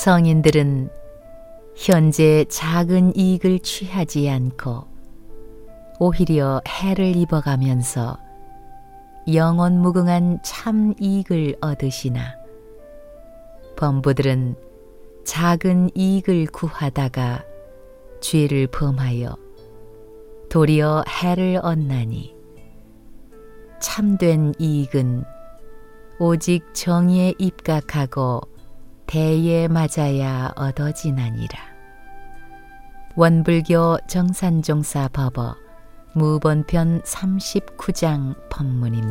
성인들은 현재 작은 이익을 취하지 않고 오히려 해를 입어가면서 영원무궁한 참 이익을 얻으시나 범부들은 작은 이익을 구하다가 죄를 범하여 도리어 해를 얻나니 참된 이익은 오직 정의에 입각하고 대에 맞아야 얻어지나니라. 원불교 정산종사 법어 무본편 39장 법문입니다.